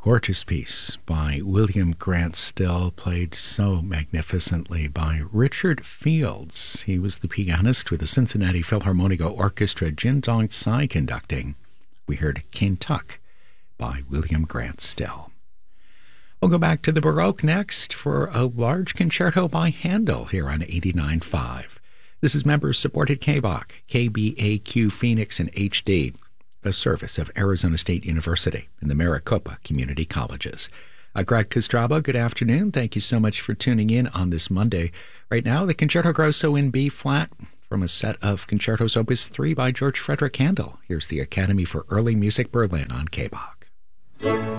Gorgeous piece by William Grant Still, played so magnificently by Richard Fields. He was the pianist with the Cincinnati Philharmonic Orchestra, Jin Dong Tsai conducting. We heard Kentuck by William Grant Still. We'll go back to the Baroque next for a large concerto by Handel here on 89.5. This is member-supported KBAQ, KBAQ Phoenix and HD, a service of Arizona State University and the Maricopa Community Colleges. Greg Kostrabo, good afternoon. Thank you so much for tuning in on this Monday. Right now, the Concerto Grosso in B-flat from a set of concertos Opus 3 by George Frederick Handel. Here's the Academy for Early Music Berlin on KBAQ.